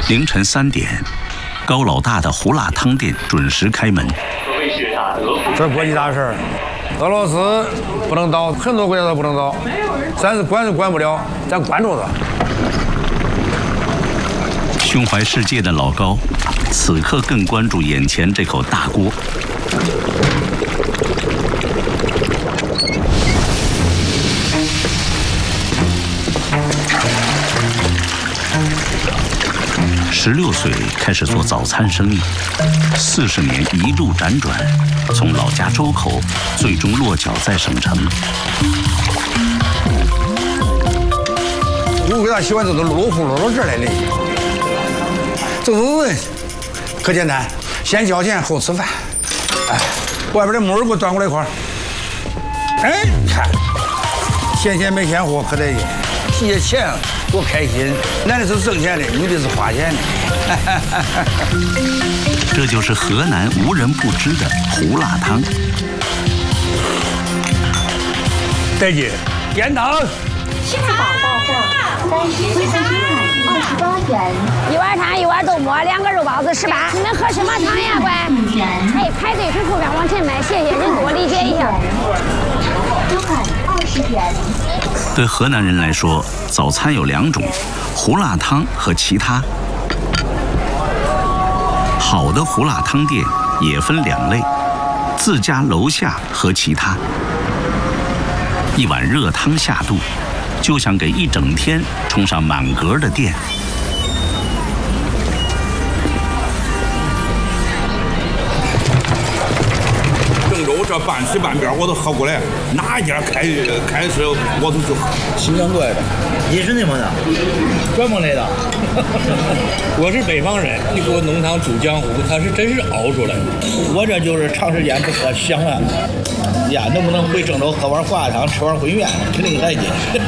凌晨3点，高老大的胡辣汤店准时开门。 这国际大事，俄罗斯不能倒，很多国家都不能倒，咱是管不了，咱关住它。 胸怀世界的老高，此刻更关注眼前这口大锅。16岁开始做早餐生意，40年一路辗转，从老家周口，最终落脚在省城。 我给他喜欢这种落户落到这儿来的，这可简单，先交钱后吃饭。哎，外边的木耳给我端过来一块儿。哎，看，钱没钱货可得劲，提些钱多开心。男的是挣钱的，女的是花钱的。 这就是河南无人不知的胡辣汤。 带劲，点汤。 吃法到账，30回餐28元。 一碗汤，一碗豆沫，2个肉包子18。你们喝什么汤呀，乖？哎，排队是后边往前买，谢谢您多理解一下。 多款20元。 对河南人来说，早餐有2种，胡辣汤和其他。好的胡辣汤店也分2类，自家楼下和其他。一碗热汤下肚，就想给一整天充上满格的电。 郑州这半西半边我都喝过来，哪一家开始我都去喝。 新疆过来的，你是内蒙的，专门来的。 我是北方人，一锅浓汤煮江湖，它是真是熬出来的。 我这就是长时间不喝香了。呀，能不能回郑州喝碗胡辣汤，吃碗烩面，肯定来劲。